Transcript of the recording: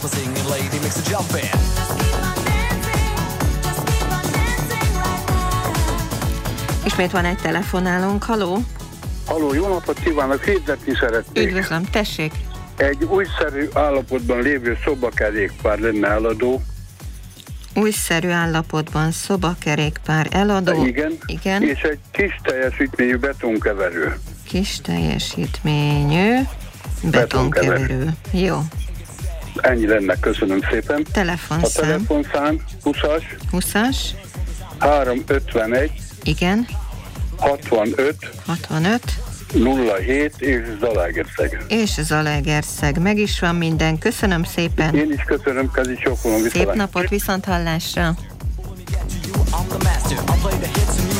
my singing lady makes a jump in. Ismét van egy telefonálónk, haló? Halló, jó napot kívánok, hirdetni szeretnék. Üdvözlöm, tessék. Egy újszerű állapotban lévő szobakerékpár lenne eladó. Újszerű állapotban szobakerékpár eladó. Igen. És egy kis teljesítményű betonkeverő. Kis teljesítményű betonkeverő. Jó. Ennyi lenne, köszönöm szépen. Telefonszám. A telefonszám 20-as. 20-as. 351. Igen. 65. 07 és Zalaegerszeg. És Zalaegerszeg. Meg is van minden. Köszönöm szépen. Én is köszönöm, Kezi Sokkolom. Szép napot, viszonthallásra.